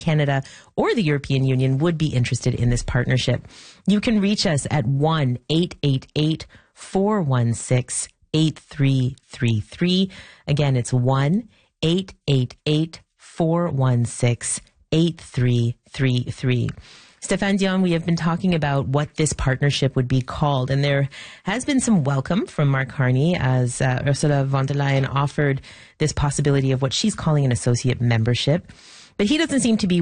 Canada or the European Union would be interested in this partnership. You can reach us at 1-888-416-8333. Again, it's 1-888-416-8333. Stéphane Dion, we have been talking about what this partnership would be called, and there has been some welcome from Mark Carney as Ursula von der Leyen offered this possibility of what she's calling an associate membership. But he doesn't seem to be